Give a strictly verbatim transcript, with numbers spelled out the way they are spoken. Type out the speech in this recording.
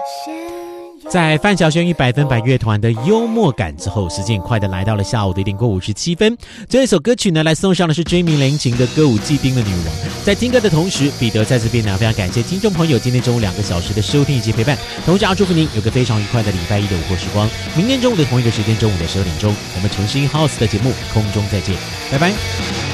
在范晓萱与百分百乐团的幽默感之后，时间很快的来到了下午的一点过五十七分。这一首歌曲呢，来送上的是追名林檎的《歌舞伎町的女王》。在听歌的同时，彼得在这边呢，非常感谢听众朋友今天中午两个小时的收听以及陪伴，同时要祝福您有个非常愉快的礼拜一的午后时光。明天中午的同一个时间，中午的十二点钟，我们城市 in house 的节目空中再见，拜拜。